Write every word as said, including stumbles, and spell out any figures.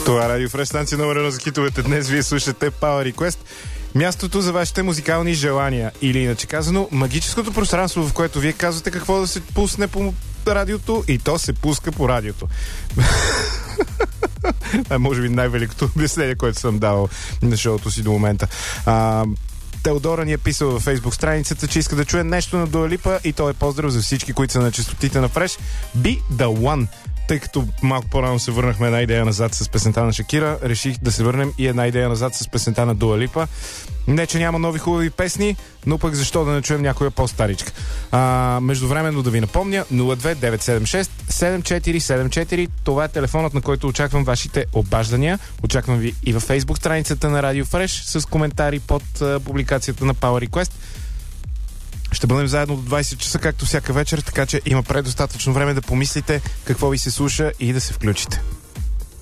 Това е Радио Фреш, станция номер едно за хитовете. Днес вие слушате Power Request. Мястото за вашите музикални желания. Или иначе казано, магическото пространство, в което вие казвате какво да се пусне по радиото и то се пуска по радиото. Това е може би най-великото обяснение, което съм давал на шоуто си до момента. А, Теодора ни е писал във Фейсбук страницата, че иска да чуе нещо на Дуа Липа и то е поздрав за всички, които са на честотите на Фреш. Be the one. Тъй като малко по-рано се върнахме една идея назад с песента на Шакира, реших да се върнем и една идея назад с песента на Дуа Липа. Не, че няма нови хубави песни, но пък защо да не чуем някоя по-старичка. А, междувременно да ви напомня, нула две девет седем шест седем четири седем четири. Това е телефонът, на който очаквам вашите обаждания. Очаквам ви и във Фейсбук страницата на Радио Фреш с коментари под а, публикацията на Power Request. Ще бъдем заедно до двайсет часа, както всяка вечер, така че има предостатъчно време да помислите какво ви се слуша и да се включите.